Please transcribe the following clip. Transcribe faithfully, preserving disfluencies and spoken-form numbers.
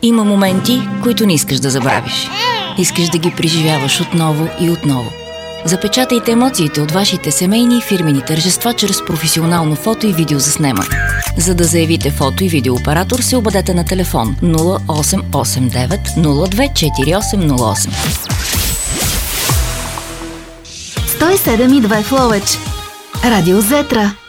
Има моменти, които не искаш да забравиш. Искаш да ги преживяваш отново и отново. Запечатайте емоциите от вашите семейни и фирмени тържества чрез професионално фото и видео заснемане. За да заявите фото и видеооператор, се обадете на телефон нула осем осем девет нула две четири осем нула осем. сто и седем и две в Ловеч. Радио Зетра.